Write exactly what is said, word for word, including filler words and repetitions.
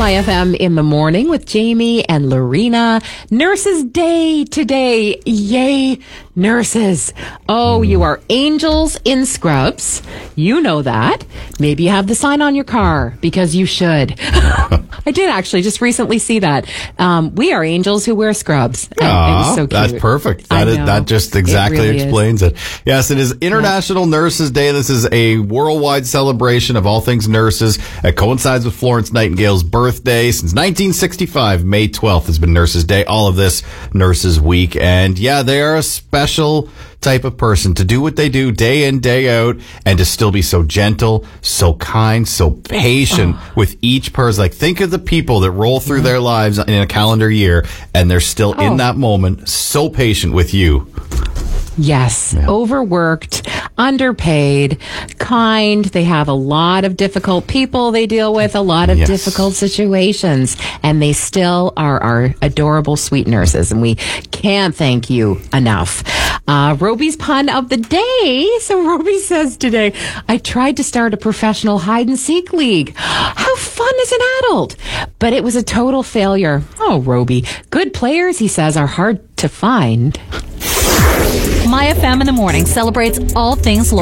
My F M in the morning with Jamie and Lorena. Nurses Day today. Yay, nurses. Oh, mm. You are angels in scrubs. You know that. Maybe you have the sign on your car because you should. I did actually just recently see that. Um, we are angels who wear scrubs. Aww, it was so cute. That's perfect. That is, that just exactly it really explains is. it. Yes, it is International yeah. Nurses Day. This is a worldwide celebration of all things nurses. It coincides with Florence Nightingale's birthday. Since nineteen sixty-five, May twelfth has been Nurses Day. All of this Nurses Week. And yeah, they are a special type of person to do what they do day in, day out, and to still be so gentle, so kind, so patient oh. with each person. Like, think of the people that roll through yeah. their lives in a calendar year, and they're still oh. in that moment, so patient with you. Yes, yeah. Overworked, underpaid, kind. They have a lot of difficult people they deal with, a lot of yes. difficult situations, and they still are our adorable, sweet nurses, and we can't thank you enough. Uh, Roby's pun of the day. So Roby says today, I tried to start a professional hide-and-seek league. How fun as an adult? But it was a total failure. Oh, Roby. Good players, he says, are hard to find. My F M in the morning celebrates all things local.